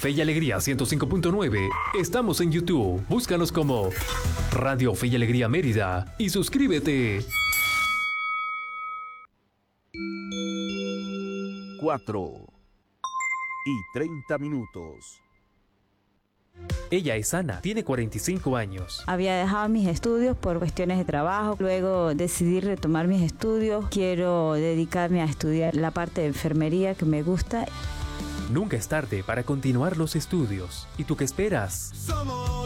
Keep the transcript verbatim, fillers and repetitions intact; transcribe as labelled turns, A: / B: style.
A: Fe y Alegría ciento cinco punto nueve. Estamos en YouTube. Búscanos como Radio Fe y Alegría Mérida y suscríbete.
B: Cuatro y treinta minutos.
A: Ella es Ana, tiene cuarenta y cinco años.
C: Había dejado mis estudios por cuestiones de trabajo, luego decidí retomar mis estudios. Quiero dedicarme a estudiar la parte de enfermería que me gusta.
A: Nunca es tarde para continuar los estudios. ¿Y tú qué esperas?
D: Somos